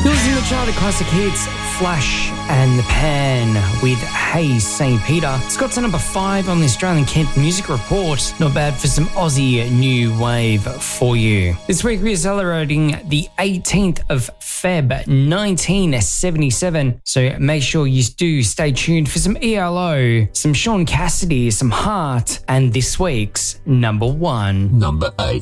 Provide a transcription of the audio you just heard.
In the chart of classic hits, Flash and the Pan with Hey St. Peter. It's got to number 5 on the Australian Kent Music Report. Not bad for some Aussie new wave for you. This week we're celebrating the 18th of Feb 1977. So make sure you do stay tuned for some ELO, some Sean Cassidy, some Heart, and this week's number 1. Number 8.